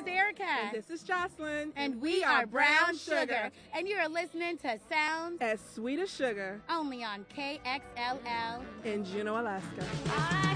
is Erica. And this is Jocelyn. And we are Brown Sugar. And you are listening to Sounds as Sweet as Sugar. Only on KXLL in Juneau, Alaska.